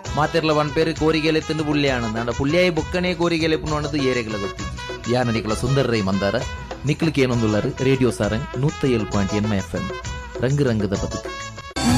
ಮಾತಿರ್ಲ ಒಂದ್ ಪೇರು ಕೋರಿಗೆಲೆ ತಿಂದು ಪುಳ್ಳಿಯಾಣ ಪುಳ್ಳಿಯಾಯಿ ಬೊಕ್ಕನೇ ಕೋರಿಗೆಲೆ ಪುಣ್ಣದು ಏರೆಗಳ ಗೊತ್ತಿ ಯಾನಿಕಲ ಸುಂದರ ರೈ ಮಂದಾರ ನಿಕ್ಲಿಕ್ಕೆ ಏನೊಂದುಳ್ಳರು ರೇಡಿಯೋ ಸಾರಂಗ್ 107.8 FM ರಂಗು ರಂಗದ ಬದುಕು.